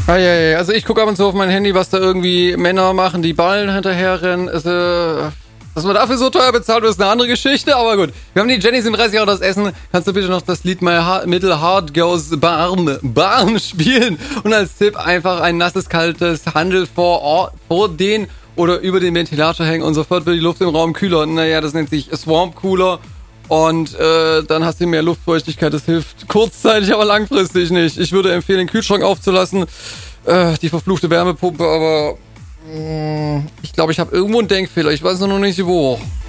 Also ich gucke ab und zu auf mein Handy, was da irgendwie Männer machen, die Ballen hinterherrennen. Dass man dafür so teuer bezahlt wird, ist eine andere Geschichte, aber gut. Wir haben die Jenny 37 Jahre das Essen. Kannst du bitte noch das Lied Middle Heart Goes Barm spielen? Und als Tipp einfach ein nasses, kaltes Handel vor den oder über den Ventilator hängen und sofort wird die Luft im Raum kühler. Naja, das nennt sich Swamp Cooler. Und dann hast du mehr Luftfeuchtigkeit. Das hilft kurzzeitig, aber langfristig nicht. Ich würde empfehlen, den Kühlschrank aufzulassen. Die verfluchte Wärmepumpe, aber ich glaube, ich habe irgendwo einen Denkfehler. Ich weiß nur noch nicht wo.